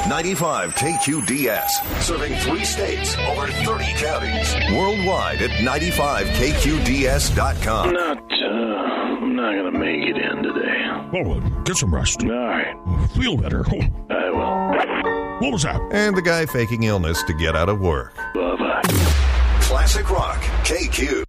95 KQDS, serving 3 states, over 30 counties. Worldwide at 95KQDS.com. I'm not going to make it in today. Well, get some rest. All right. Feel better. I will. What was that? And the guy faking illness to get out of work. Bye-bye. Classic Rock, KQ.